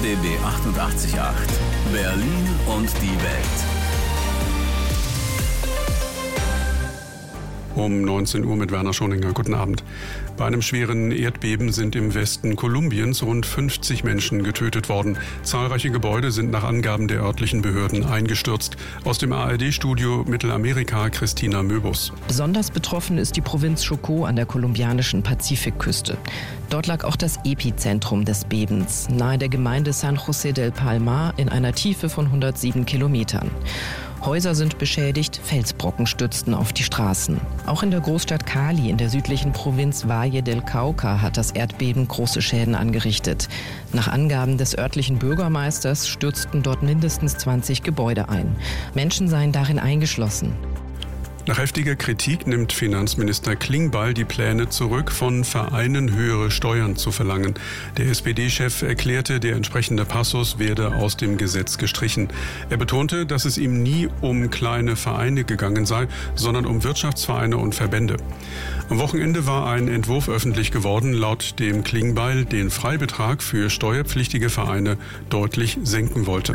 RBB 88.8 Berlin und die Welt. Um 19 Uhr mit Werner Schoninger. Guten Abend. Bei einem schweren Erdbeben sind im Westen Kolumbiens rund 50 Menschen getötet worden. Zahlreiche Gebäude sind nach Angaben der örtlichen Behörden eingestürzt. Aus dem ARD-Studio Mittelamerika Christina Möbus. Besonders betroffen ist die Provinz Chocó an der kolumbianischen Pazifikküste. Dort lag auch das Epizentrum des Bebens, nahe der Gemeinde San José del Palmar in einer Tiefe von 107 Kilometern. Häuser sind beschädigt, Felsbrocken stürzten auf die Straßen. Auch in der Großstadt Cali in der südlichen Provinz Valle del Cauca hat das Erdbeben große Schäden angerichtet. Nach Angaben des örtlichen Bürgermeisters stürzten dort mindestens 20 Gebäude ein. Menschen seien darin eingeschlossen. Nach heftiger Kritik nimmt Finanzminister Klingbeil die Pläne zurück, von Vereinen höhere Steuern zu verlangen. Der SPD-Chef erklärte, der entsprechende Passus werde aus dem Gesetz gestrichen. Er betonte, dass es ihm nie um kleine Vereine gegangen sei, sondern um Wirtschaftsvereine und Verbände. Am Wochenende war ein Entwurf öffentlich geworden, laut dem Klingbeil den Freibetrag für steuerpflichtige Vereine deutlich senken wollte.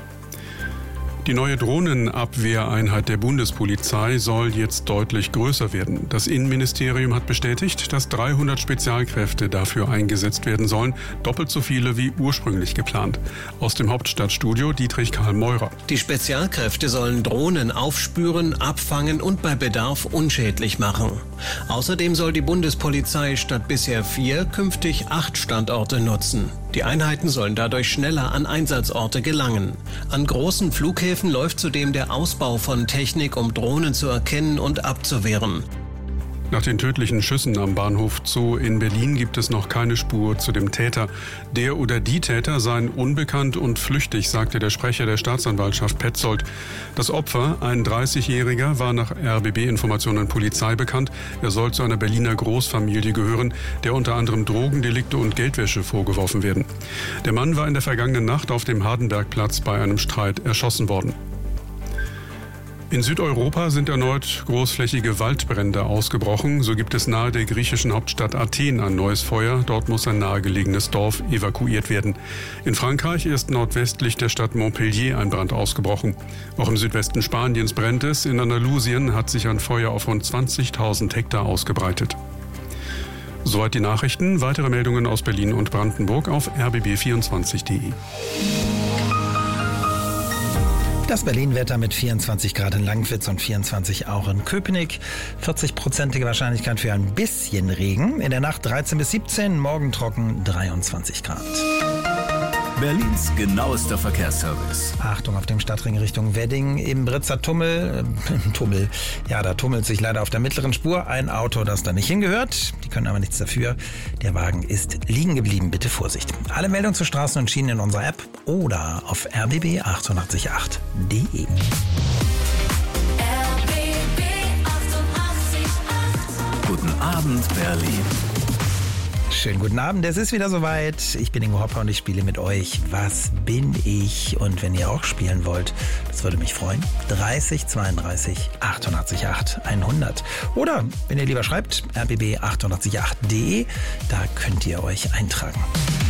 Die neue Drohnenabwehreinheit der Bundespolizei soll jetzt deutlich größer werden. Das Innenministerium hat bestätigt, dass 300 Spezialkräfte dafür eingesetzt werden sollen, doppelt so viele wie ursprünglich geplant. Aus dem Hauptstadtstudio Dietrich Karl Meurer. Die Spezialkräfte sollen Drohnen aufspüren, abfangen und bei Bedarf unschädlich machen. Außerdem soll die Bundespolizei statt bisher 4 künftig 8 Standorte nutzen. Die Einheiten sollen dadurch schneller an Einsatzorte gelangen. An großen Flughäfen läuft zudem der Ausbau von Technik, um Drohnen zu erkennen und abzuwehren. Nach den tödlichen Schüssen am Bahnhof Zoo in Berlin gibt es noch keine Spur zu dem Täter. Der oder die Täter seien unbekannt und flüchtig, sagte der Sprecher der Staatsanwaltschaft Petzold. Das Opfer, ein 30-Jähriger, war nach RBB-Informationen Polizei bekannt. Er soll zu einer Berliner Großfamilie gehören, der unter anderem Drogendelikte und Geldwäsche vorgeworfen werden. Der Mann war in der vergangenen Nacht auf dem Hardenbergplatz bei einem Streit erschossen worden. In Südeuropa sind erneut großflächige Waldbrände ausgebrochen. So gibt es nahe der griechischen Hauptstadt Athen ein neues Feuer. Dort muss ein nahegelegenes Dorf evakuiert werden. In Frankreich ist nordwestlich der Stadt Montpellier ein Brand ausgebrochen. Auch im Südwesten Spaniens brennt es. In Andalusien hat sich ein Feuer auf rund 20.000 Hektar ausgebreitet. Soweit die Nachrichten. Weitere Meldungen aus Berlin und Brandenburg auf rbb24.de. Das Berlin-Wetter mit 24 Grad in Langwitz und 24 auch in Köpenick. 40%ige Wahrscheinlichkeit für ein bisschen Regen. In der Nacht 13 bis 17, morgen trocken 23 Grad. Berlins genauester Verkehrsservice. Achtung auf dem Stadtring Richtung Wedding. Im Britzer Tummel. Ja, da tummelt sich leider auf der mittleren Spur ein Auto, das da nicht hingehört. Die können aber nichts dafür. Der Wagen ist liegen geblieben. Bitte Vorsicht. Alle Meldungen zu Straßen und Schienen in unserer App oder auf rbb888.de. Guten Abend, Berlin. Schönen guten Abend, es ist wieder soweit. Ich bin Ingo Hopper und ich spiele mit euch Was bin ich? Und wenn ihr auch spielen wollt, das würde mich freuen. 30 32 88 8 100. Oder wenn ihr lieber schreibt, rbb888.de, da könnt ihr euch eintragen.